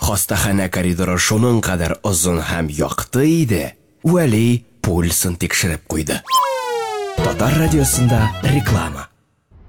Хастахана коридоры шуның кадәр озын һәм якты иде. Вәли пульсын тикшереп куйды. Татар радиосында реклама.